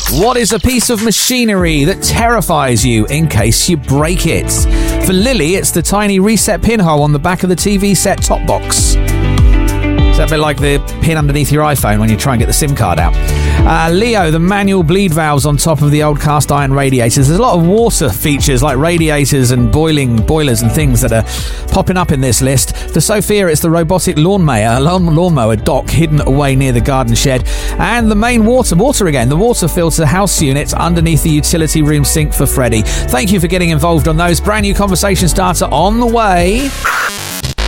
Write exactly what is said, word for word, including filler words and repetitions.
What is a piece of machinery that terrifies you in case you break it? For Lily, it's the tiny reset pinhole on the back of the T V set top box. Is that a bit like the pin underneath your iPhone when you try and get the SIM card out? Uh, Leo, the manual bleed valves on top of the old cast iron radiators. There's a lot of water features like radiators and boiling boilers and things that are popping up in this list. For Sophia, it's the robotic lawnmower, lawn, lawnmower dock hidden away near the garden shed. And the main water, water again, the water filter house unit underneath the utility room sink for Freddie. Thank you for getting involved on those. Brand new conversation starter on the way.